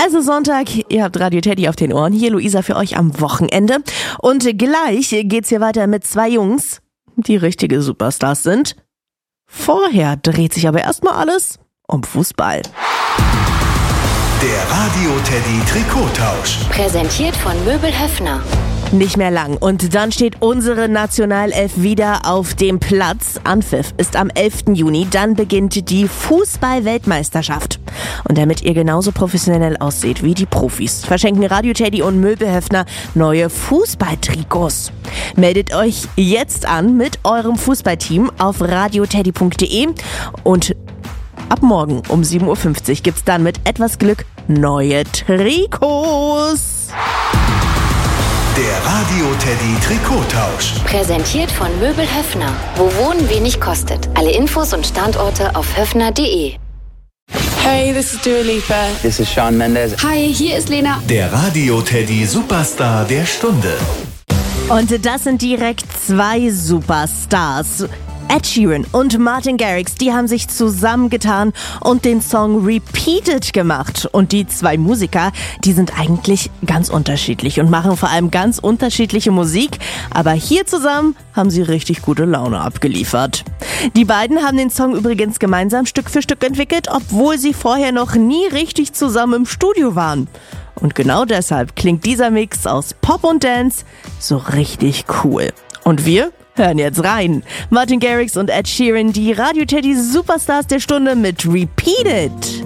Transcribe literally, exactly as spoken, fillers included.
Es ist Sonntag, ihr habt Radio Teddy auf den Ohren. Hier Luisa für euch am Wochenende. Und gleich geht's hier weiter mit zwei Jungs, die richtige Superstars sind. Vorher dreht sich aber erstmal alles um Fußball. Der Radio Teddy Trikottausch. Präsentiert von Möbel Höffner. Nicht mehr lang und dann steht unsere Nationalelf wieder auf dem Platz. Anpfiff ist am elften Juni, dann beginnt die Fußball-Weltmeisterschaft. Und damit ihr genauso professionell aussieht wie die Profis, verschenken Radio Teddy und Möbel Höffner neue Fußballtrikots. Meldet euch jetzt an mit eurem Fußballteam auf radioteddy punkt de und ab morgen um sieben Uhr fünfzig gibt's dann mit etwas Glück neue Trikots. Der Radio Teddy Trikottausch. Präsentiert von Möbel Höffner. Wo Wohnen wenig kostet. Alle Infos und Standorte auf höffner punkt de. Hey, this is Dua Lipa. This is Shawn Mendes. Hi, hier ist Lena. Der Radio Teddy Superstar der Stunde. Und das sind direkt zwei Superstars. Ed Sheeran und Martin Garrix, die haben sich zusammengetan und den Song Repeated gemacht. Und die zwei Musiker, die sind eigentlich ganz unterschiedlich und machen vor allem ganz unterschiedliche Musik. Aber hier zusammen haben sie richtig gute Laune abgeliefert. Die beiden haben den Song übrigens gemeinsam Stück für Stück entwickelt, obwohl sie vorher noch nie richtig zusammen im Studio waren. Und genau deshalb klingt dieser Mix aus Pop und Dance so richtig cool. Und wir hören jetzt rein. Martin Garrix und Ed Sheeran, die Radio Teddy Superstars der Stunde mit Repeated.